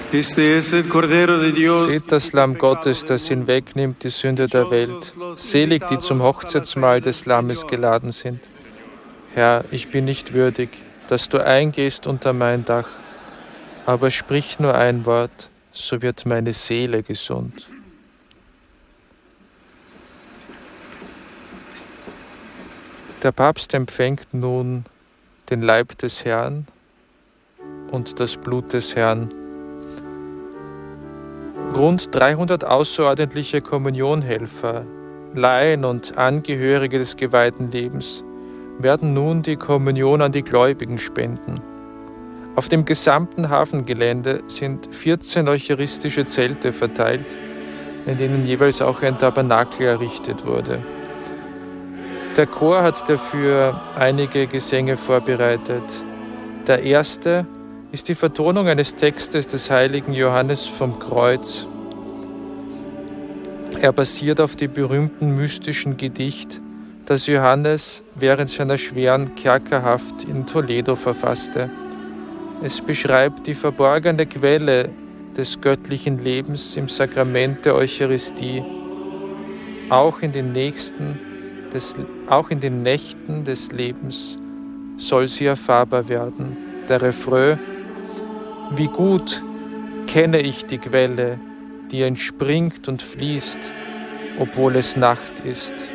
Seht das Lamm Gottes, das hinwegnimmt die Sünde der Welt. Selig, die zum Hochzeitsmahl des Lammes geladen sind. Herr, ich bin nicht würdig, dass du eingehst unter mein Dach, aber sprich nur ein Wort, so wird meine Seele gesund. Der Papst empfängt nun den Leib des Herrn und das Blut des Herrn. Rund 300 außerordentliche Kommunionhelfer, Laien und Angehörige des geweihten Lebens werden nun die Kommunion an die Gläubigen spenden. Auf dem gesamten Hafengelände sind 14 eucharistische Zelte verteilt, in denen jeweils auch ein Tabernakel errichtet wurde. Der Chor hat dafür einige Gesänge vorbereitet. Der erste ist die Vertonung eines Textes des heiligen Johannes vom Kreuz. Er basiert auf dem berühmten mystischen Gedicht, das Johannes während seiner schweren Kerkerhaft in Toledo verfasste. Es beschreibt die verborgene Quelle des göttlichen Lebens im Sakrament der Eucharistie. Auch in den Nächten des Lebens soll sie erfahrbar werden. Der Refrain: Wie gut kenne ich die Quelle, die entspringt und fließt, obwohl es Nacht ist.